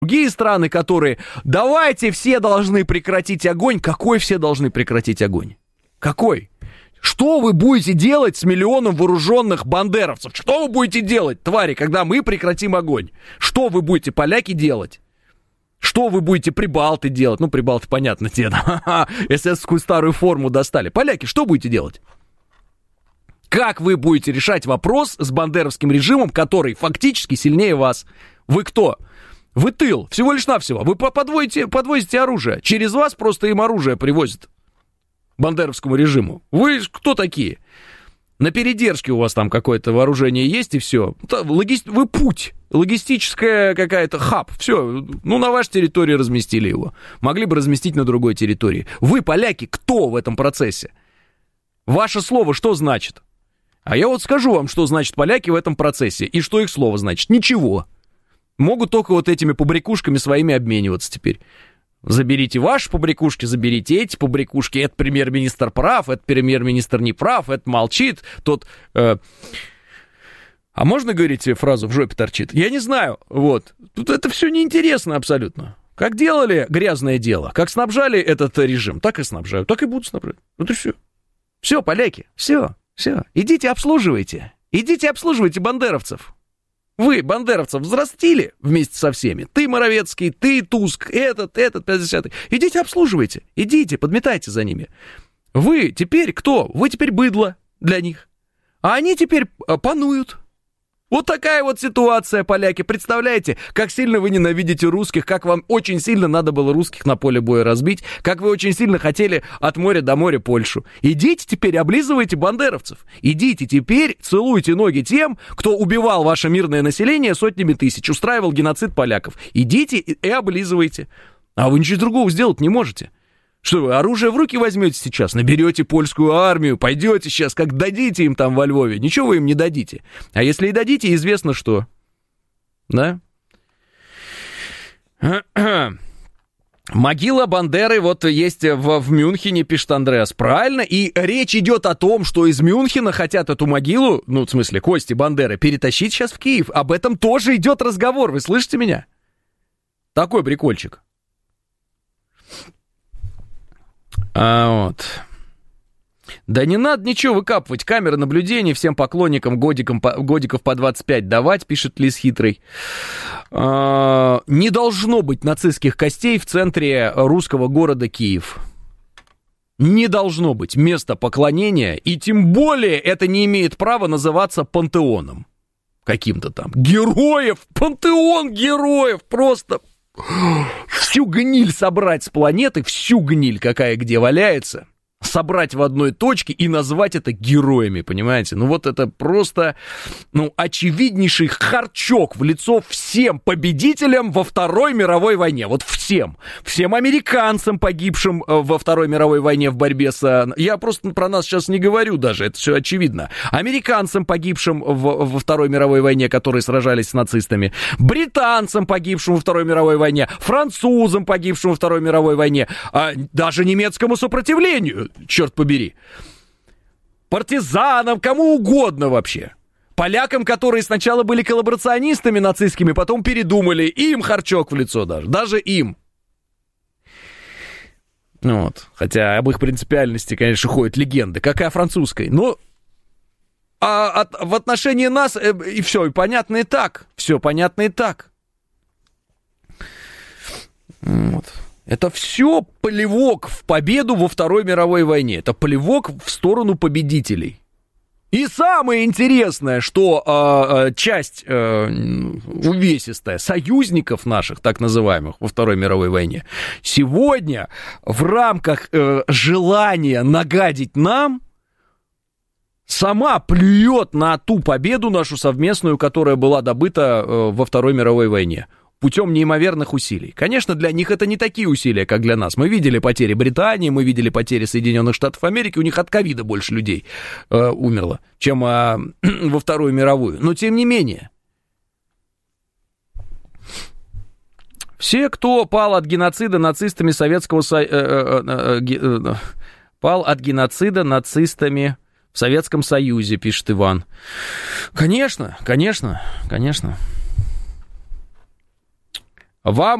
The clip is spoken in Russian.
Другие страны, которые, давайте все должны прекратить огонь. Какой все должны прекратить огонь? Какой? Что вы будете делать с миллионом вооруженных бандеровцев? Что вы будете делать, твари, когда мы прекратим огонь? Что вы будете, поляки, делать? Что вы будете, прибалты, делать? Ну, прибалты, понятно, те, да, эсэсовскую старую форму достали. Поляки, что будете делать? Как вы будете решать вопрос с бандеровским режимом, который фактически сильнее вас? Вы кто? Вы тыл, всего лишь навсего. Вы подвозите оружие. Через вас просто им оружие привозят. Бандеровскому режиму. Вы кто такие? На передержке у вас там какое-то вооружение есть, и все. Вы путь. Логистическая какая-то хаб. Все. Ну, на вашей территории разместили его. Могли бы разместить на другой территории. Вы, поляки, кто в этом процессе? Ваше слово что значит? А я вот скажу вам, что значит поляки в этом процессе. И что их слово значит. Ничего. Могут только вот этими побрякушками своими обмениваться теперь. Заберите ваши побрякушки, заберите эти побрякушки. Это премьер-министр прав, это премьер-министр не прав, это молчит, тот... А можно говорить фразу «в жопе торчит»? Я не знаю, вот. Тут это все неинтересно абсолютно. Как делали грязное дело, как снабжали этот режим, так и снабжают, так и будут снабжать. Вот и все. Все, поляки, все. Идите обслуживайте бандеровцев. Вы, бандеровцев, взрастили вместе со всеми. Ты, Моровецкий, ты, Туск, этот, 50-й. Идите обслуживайте, идите, подметайте за ними. Вы теперь кто? Вы теперь быдло для них. А они теперь пануют. Вот такая вот ситуация, поляки. Представляете, как сильно вы ненавидите русских, как вам очень сильно надо было русских на поле боя разбить, как вы очень сильно хотели от моря до моря Польшу. Идите теперь, облизывайте бандеровцев. Идите теперь, целуйте ноги тем, кто убивал ваше мирное население сотнями тысяч, устраивал геноцид поляков. Идите и облизывайте. А вы ничего другого сделать не можете. Что вы, оружие в руки возьмете сейчас, наберете польскую армию, пойдете сейчас, как дадите им там во Львове, ничего вы им не дадите. А если и дадите, известно что. Да? Могила Бандеры вот есть в Мюнхене, пишет Андреас. Правильно, и речь идет о том, что из Мюнхена хотят эту могилу, ну, в смысле, кости Бандеры, перетащить сейчас в Киев. Об этом тоже идет разговор, вы слышите меня? Такой прикольчик. Вот. Да не надо ничего выкапывать. Камеры наблюдения всем поклонникам годиков по 25 давать, пишет Лис Хитрый. Не должно быть нацистских костей в центре русского города Киев. Не должно быть места поклонения, и тем более это не имеет права называться пантеоном. Каким-то там. Героев! Пантеон героев! Просто... Всю гниль собрать с планеты, всю гниль, какая где валяется, собрать в одной точке и назвать это героями, понимаете? Ну вот это просто, ну, очевиднейший харчок в лицо всем победителям во Второй мировой войне. Вот всем. Всем американцам, погибшим во Второй мировой войне в борьбе с... Я просто про нас сейчас не говорю даже, это все очевидно. Американцам, погибшим во Второй мировой войне, которые сражались с нацистами. Британцам, погибшим во Второй мировой войне. Французам, погибшим во Второй мировой войне. Даже немецкому сопротивлению. Черт побери. Партизанам, кому угодно вообще. Полякам, которые сначала были коллаборационистами нацистскими, потом передумали. Им харчок в лицо даже. Даже им. Вот. Хотя об их принципиальности, конечно, ходят легенды. Как и о французской. Но в отношении нас и все, и понятно и так. Все понятно и так. Вот. Это все плевок в победу во Второй мировой войне. Это плевок в сторону победителей. И самое интересное, что часть увесистая союзников наших, так называемых, во Второй мировой войне, сегодня в рамках желания нагадить нам, сама плюет на ту победу нашу совместную, которая была добыта во Второй мировой войне. Путем неимоверных усилий. Конечно, для них это не такие усилия, как для нас. Мы видели потери Британии, мы видели потери Соединенных Штатов Америки. У них от ковида больше людей умерло, чем во Вторую мировую. Но тем не менее. Все, кто пал от геноцида нацистами Советского Союза... Пал от геноцида нацистами в Советском Союзе, пишет Иван. Конечно, конечно, конечно. Вам